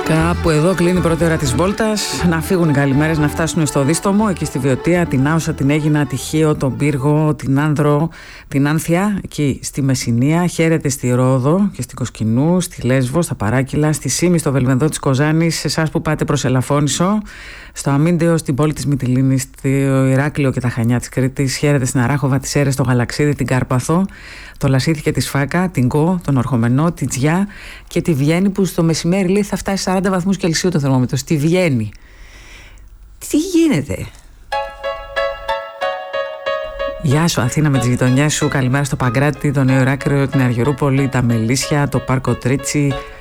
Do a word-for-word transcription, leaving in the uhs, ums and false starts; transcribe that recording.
Κάπου εδώ κλείνει η πρώτη ώρα της βόλτας. Να φύγουν οι καλημέρες, να φτάσουν στο Δίστομο, εκεί στη Βιωτία, την Άουσα, την Αίγινα, τη Χίο, τον Πύργο, την Άνδρο, την Άνθια, εκεί στη Μεσσηνία. Χαίρετε στη Ρόδο και στη Κοσκινού, στη Λέσβο, στα Παράκυλα, στη Σύμη, στο Βελβενδό της Κοζάνης, σε εσάς που πάτε προς Ελαφώνησο, στο Αμίντεο, στην πόλη της Μυτιλήνης, στο Ηράκλειο και τα Χανιά της Κρήτης. Χαίρετε στην Αράχοβα, τις Σέρρες, το Γαλαξίδι, την Κάρπαθο, το Λασίθι και τη Σφάκα, την Κο, τον Ορχομενό, τη Τζιά και τη Βιέννη, που στο μεσημέρι λέει θα φτάσει σαράντα βαθμούς Κελσίου το θερμόμετρο. Στη Βιέννη. Τι γίνεται? Γεια σου Αθήνα με τις γειτονιές σου. Καλημέρα στο Παγκράτη, το Νέο Ηράκλειο, την Αργυρούπολη, τα Μελίσια, το Πάρκο Τρίτσι,